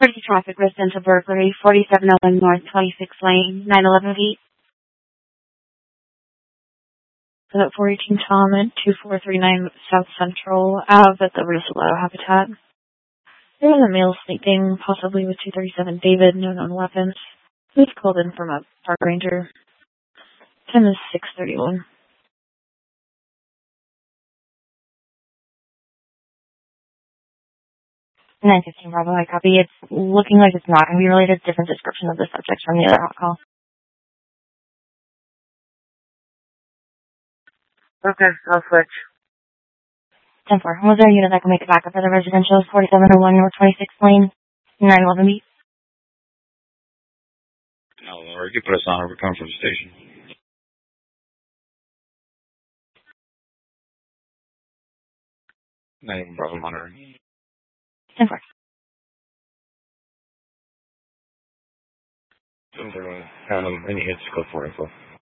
Emergency traffic, residential burglary, 4701 North 26th Lane, 911 feet. So that 418 Tom at 2439 South Central Ave at the Roosevelt Habitat. There was a male sleeping, possibly with 237 David, no known weapons. He was called in from a park ranger. Time is 6:31. 915 Bravo, I copy. It's looking like it's not going to be related. Different description of the subject from the other hot call. Okay, I'll switch. 10-4. Was there a unit that can make it back up for the residential 4701 North 26th Lane, 911 beat? No, or you can put us on or we come from the station. Not even Bravo monitoring. 10-4. Any hits, go for info.